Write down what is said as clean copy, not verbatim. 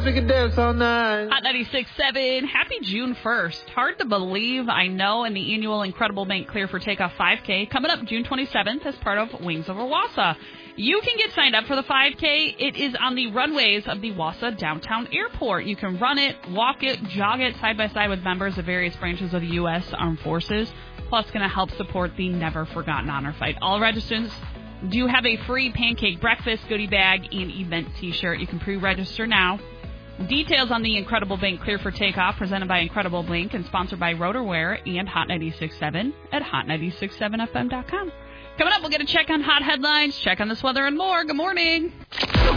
we can dance all night. Hot 96.7. Happy June 1st. Hard to believe, I know, and the annual Incredible Bank Clear for Takeoff 5K coming up June 27th as part of Wings Over Wausau. You can get signed up for the 5K. It is on the runways of the Wausau Downtown Airport. You can run it, walk it, jog it side by side with members of various branches of the U.S. Armed Forces. Plus, going to help support the Never Forgotten Honor Fight. All registrants do have a free pancake breakfast, goodie bag, and event T-shirt. You can pre-register now. Details on the Incredible Bank Clear for Takeoff, presented by Incredible Bank and sponsored by Rotorware and Hot 96.7 at hot967fm.com. Coming up, we'll get a check on hot headlines, check on this weather, and more. Good morning.